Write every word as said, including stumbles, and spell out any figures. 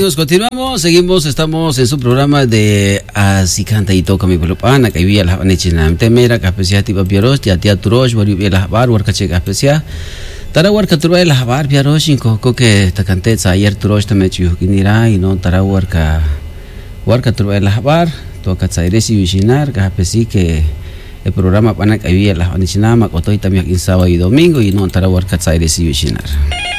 amigos, continuamos, seguimos, estamos en su programa de Así canta y toca mi pelopana, que vivía la vanechina, temera, que especial tipo piaros, ya tía turosh, volví la bar, huarca checa especial. Tarawar ka turoy la bar piaros, inco, que ta cantet ayer turosh ta mechu kinira y no tarawar ka huarca turoy la bar, toca tsairesi vishinar, que especial que el programa pana que vivía la vanechina, macotoy también sábado y domingo y no tarawar ka tsairesi vishinar.